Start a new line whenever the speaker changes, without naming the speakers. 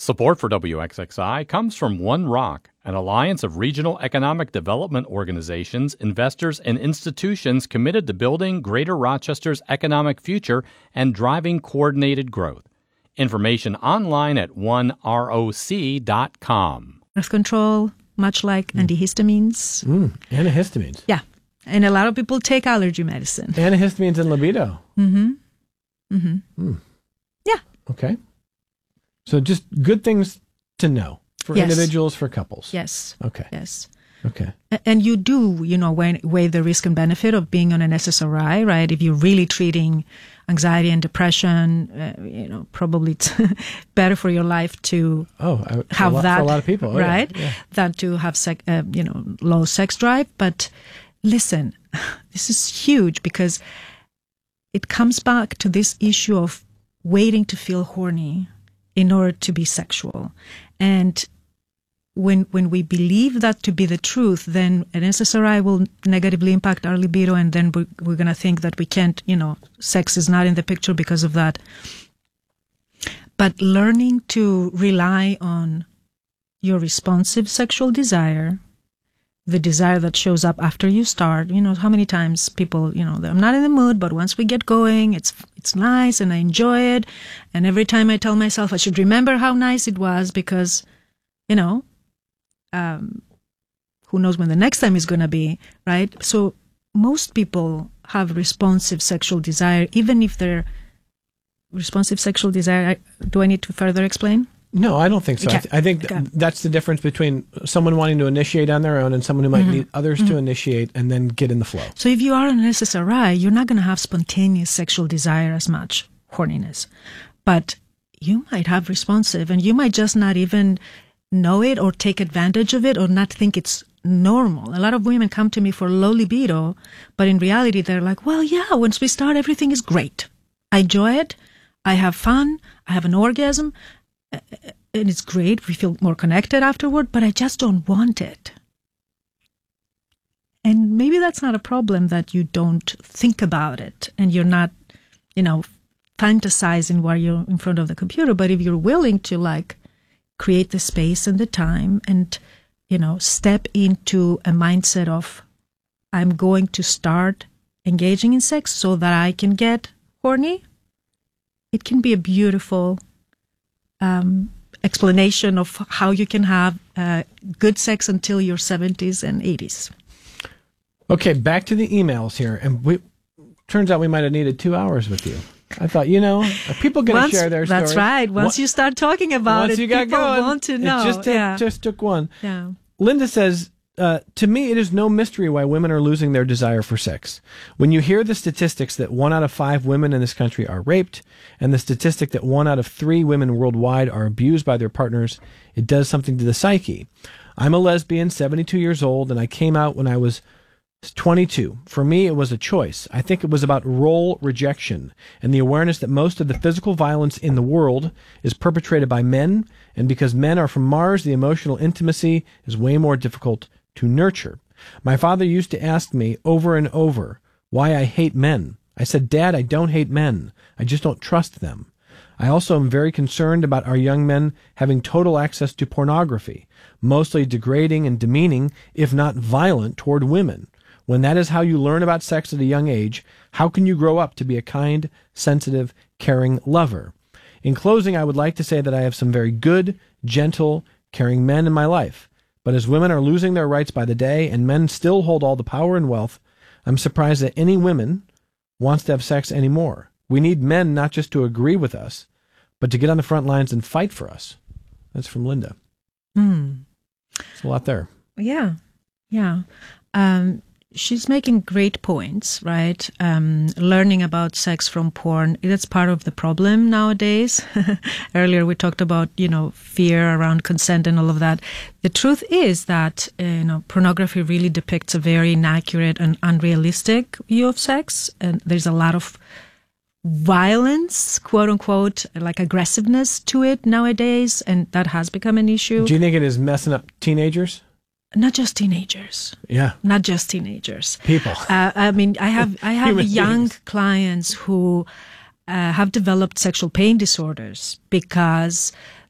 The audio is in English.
Support for WXXI comes from One Rock, an alliance of regional economic development organizations, investors, and institutions committed to building Greater Rochester's economic future and driving coordinated growth. Information online at oneroc.com.
Birth control, much like antihistamines.
Antihistamines.
Yeah. And a lot of people take allergy medicine.
Antihistamines and libido.
Yeah.
Okay. So just good things to know for individuals, for couples.
Yes.
Okay.
Yes.
Okay.
And you do, weigh the risk and benefit of being on an SSRI, right? If you're really treating anxiety and depression, probably it's better for your life to have that
for a lot of people,
right?
Yeah.
Than to have low sex drive. But listen, this is huge because it comes back to this issue of waiting to feel horny in order to be sexual. And when we believe that to be the truth, then an SSRI will negatively impact our libido, and then we're going to think that we can't, sex is not in the picture because of that. But learning to rely on your responsive sexual desire, the desire that shows up after you start, how many times people, I'm not in the mood, but once we get going, it's nice and I enjoy it. And every time I tell myself I should remember how nice it was because, who knows when the next time is going to be, right? So most people have responsive sexual desire, even if they're responsive sexual desire. Do I need to further explain?
No, I don't think so.
Okay.
I think that's the difference between someone wanting to initiate on their own and someone who might need others to initiate and then get in the flow.
So if you are on an SSRI, you're not going to have spontaneous sexual desire as much, horniness. But you might have responsive, and you might just not even know it or take advantage of it or not think it's normal. A lot of women come to me for low libido, but in reality, they're like, well, yeah, once we start, everything is great. I enjoy it. I have fun. I have an orgasm. And it's great. We feel more connected afterward, but I just don't want it. And maybe that's not a problem that you don't think about it and you're not, fantasizing while you're in front of the computer. But if you're willing to create the space and the time and, step into a mindset of I'm going to start engaging in sex so that I can get horny, it can be a beautiful explanation of how you can have good sex until your 70s and 80s.
Okay, back to the emails here. And turns out we might have needed 2 hours with you. I thought, are people going to share their stories?
That's right. Once you start talking about it, people want to know.
It just took one.
Yeah.
Linda says, to me, it is no mystery why women are losing their desire for sex. When you hear the statistics that 1 out of 5 women in this country are raped, and the statistic that 1 out of 3 women worldwide are abused by their partners, it does something to the psyche. I'm a lesbian, 72 years old, and I came out when I was 22. For me, it was a choice. I think it was about role rejection and the awareness that most of the physical violence in the world is perpetrated by men, and because men are from Mars, the emotional intimacy is way more difficult to nurture. My father used to ask me over and over why I hate men. I said, Dad, I don't hate men. I just don't trust them. I also am very concerned about our young men having total access to pornography, mostly degrading and demeaning, if not violent, toward women. When that is how you learn about sex at a young age, how can you grow up to be a kind, sensitive, caring lover? In closing, I would like to say that I have some very good, gentle, caring men in my life. But as women are losing their rights by the day and men still hold all the power and wealth, I'm surprised that any women wants to have sex anymore. We need men not just to agree with us, but to get on the front lines and fight for us. That's from Linda. It's a lot there.
Yeah. She's making great points, right? Learning about sex from porn, that's part of the problem nowadays. Earlier we talked about, fear around consent and all of that. The truth is that, pornography really depicts a very inaccurate and unrealistic view of sex. And there's a lot of violence, quote unquote, like aggressiveness to it nowadays. And that has become an issue.
Do you think it is messing up teenagers?
Not just teenagers.
Yeah.
Not just teenagers.
People.
I have young clients who have developed sexual pain disorders because